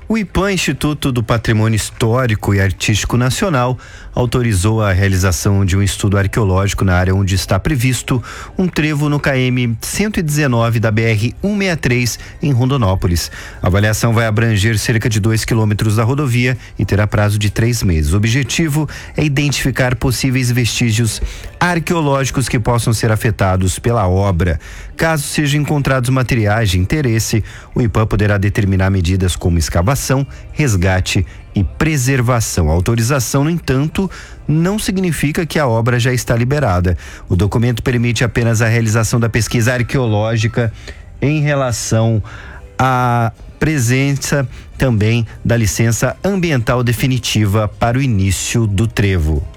O IPAM, Instituto do Patrimônio Histórico e Artístico Nacional, autorizou a realização de um estudo arqueológico na área onde está previsto um trevo no KM 119 da BR 163 em Rondonópolis. A avaliação vai abranger cerca de 2 quilômetros da rodovia e terá prazo de 3 meses. O objetivo é identificar possíveis vestígios arqueológicos que possam ser afetados pela obra. Caso sejam encontrados materiais de interesse, o IPAM poderá determinar medidas como escavação, resgate e preservação. A autorização, no entanto, não significa que a obra já está liberada. O documento permite apenas a realização da pesquisa arqueológica em relação à presença também da licença ambiental definitiva para o início do trevo.